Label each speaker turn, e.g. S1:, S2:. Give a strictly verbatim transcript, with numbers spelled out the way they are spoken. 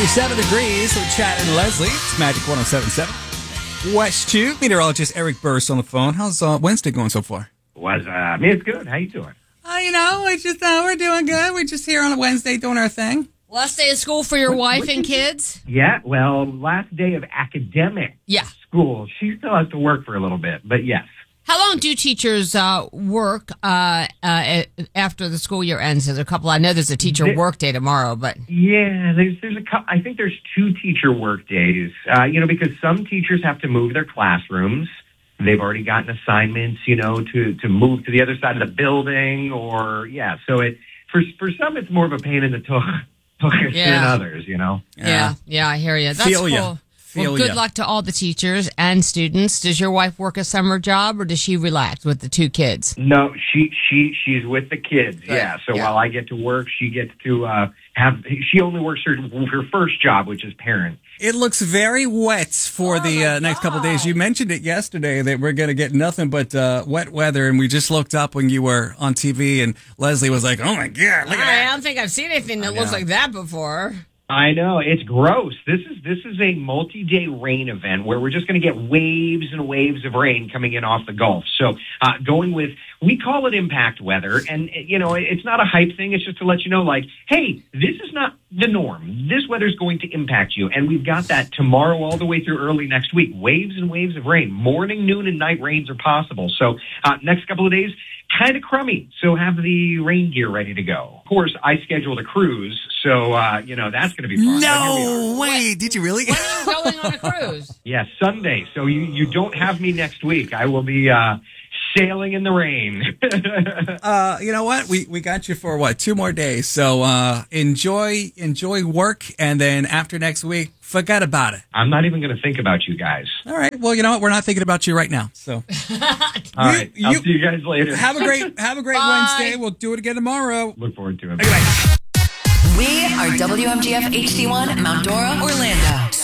S1: thirty-seven degrees with Chad and Leslie. It's Magic one oh seven point seven. West two, meteorologist Eric Burst on the phone. How's uh, Wednesday going so far?
S2: Was uh, me, it's good. How you doing?
S1: Uh, you know, it's just uh, we're doing good. We're just here on a Wednesday doing our thing.
S3: Last day of school for your
S2: What-
S3: wife
S2: what
S3: and
S2: did you-
S3: kids?
S2: Yeah, well, last day of academic
S3: Yeah.
S2: school. She still has to work for a little bit, but yes.
S3: How long do teachers uh, work uh, uh, after the school year ends? There's a couple. I know there's a teacher
S2: There-
S3: work day tomorrow, but
S2: Yeah, there's there's a couple. I think there's two teacher work days. Uh, you know, because some teachers have to move their classrooms. They've already gotten assignments, you know, to to move to the other side of the building, or yeah. So it for for some it's more of a pain in the toe than
S3: Yeah.
S2: others, you know.
S3: yeah, yeah, I hear you. That's
S1: Feel
S3: cool.
S1: ya. Feel
S3: Well, good
S1: ya.
S3: luck to all the teachers and students. Does your wife work a summer job, or does she relax with the two kids?
S2: No, she she she's with the kids. Yeah. So
S3: Yeah.
S2: while I get to work, she gets to uh, have. She only works her her first job, which is parent.
S1: It looks very wet for
S3: Oh,
S1: the
S3: my
S1: uh, next couple of days.
S3: God.
S1: You mentioned it yesterday that we're going to get nothing but uh, wet weather, and we just looked up when you were on T V, and Leslie was like, "Oh my God, look at
S3: I
S1: that!"
S3: don't think I've seen anything that
S1: I
S3: looks
S1: know.
S3: like that before.
S2: I know, it's gross. This is this is a multi-day rain event where we're just going to get waves and waves of rain coming in off the Gulf. So uh, going with, we call it impact weather, and you know, it's not a hype thing. It's just to let you know, like, hey, this is not the norm. This weather is going to impact you, and we've got that tomorrow all the way through early next week. Waves and waves of rain. Morning, noon, and night rains are possible. So uh, next couple of days, kind of crummy. So have the rain gear ready to go. Of course, I scheduled a cruise, so uh, you know that's going to be fun. But here we are.
S1: No way! Did you really?
S3: When are you going on a cruise?
S2: Yeah, Sunday. So you, you don't have me next week. I will be uh, sailing in the rain.
S1: Uh, you know what? We we got you for what? Two more days. So uh, enjoy enjoy work, and then after next week, forget about it.
S2: I'm not even going to think about you guys.
S1: All right. Well, you know what? We're not thinking about you right now. So
S2: All right. I'll
S1: you-
S2: see you guys later.
S1: have a great have a great
S3: Bye.
S1: Wednesday. We'll do it again tomorrow.
S2: Look forward to it.
S1: Okay, bye.
S4: We are W M G F H D one, Mount Dora, Orlando.